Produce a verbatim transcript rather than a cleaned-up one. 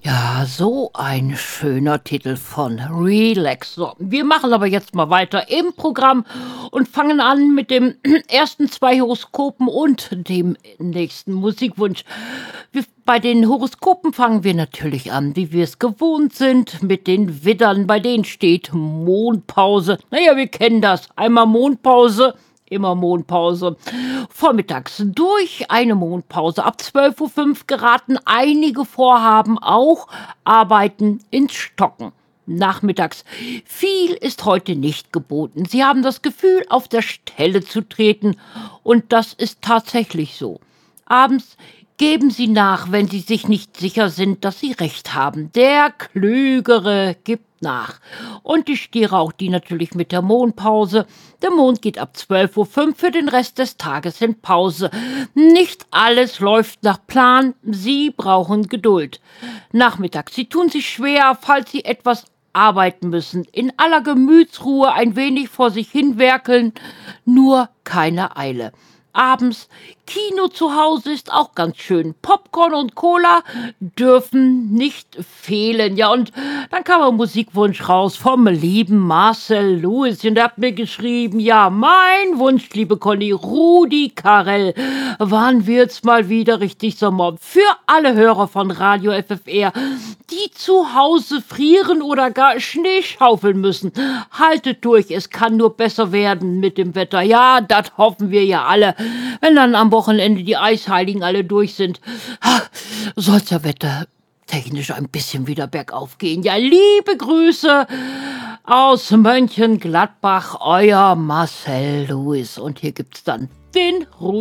Ja, so ein schöner Titel von Relax. So, wir machen aber jetzt mal weiter im Programm und fangen an mit dem ersten zwei Horoskopen und dem nächsten Musikwunsch. Wir, bei den Horoskopen fangen wir natürlich an, wie wir es gewohnt sind, mit den Widdern. Bei denen steht Mondpause. Naja, wir kennen das. Einmal Mondpause. Immer Mondpause. Vormittags durch eine Mondpause. Ab zwölf Uhr fünf geraten einige Vorhaben, auch Arbeiten, ins Stocken. Nachmittags. Viel ist heute nicht geboten. Sie haben das Gefühl, auf der Stelle zu treten. Und das ist tatsächlich so. Abends geben Sie nach, wenn Sie sich nicht sicher sind, dass Sie recht haben. Der Klügere gibt nach. Und die Stiere auch die natürlich mit der Mondpause. Der Mond geht ab zwölf Uhr fünf für den Rest des Tages in Pause. Nicht alles läuft nach Plan. Sie brauchen Geduld. Nachmittags. Sie tun sich schwer, falls Sie etwas arbeiten müssen. In aller Gemütsruhe ein wenig vor sich hinwerkeln. Nur keine Eile. Abends Kino zu Hause ist auch ganz schön. Popcorn und Cola dürfen nicht fehlen. Ja, und dann kam ein Musikwunsch raus vom lieben Marcel Lewis. Und der hat mir geschrieben, ja, mein Wunsch, liebe Conny, Rudi Carrell. Waren wir jetzt mal wieder richtig Sommer. Für alle Hörer von Radio F F R, die zu Hause frieren oder gar Schnee schaufeln müssen. Haltet durch, es kann nur besser werden mit dem Wetter. Ja, das hoffen wir ja alle. Wenn dann am Wochenende die Eisheiligen alle durch sind, soll es ja wettertechnisch ein bisschen wieder bergauf gehen. Ja, liebe Grüße aus Mönchengladbach, euer Marcel Lewis. Und hier gibt's dann den Rudi.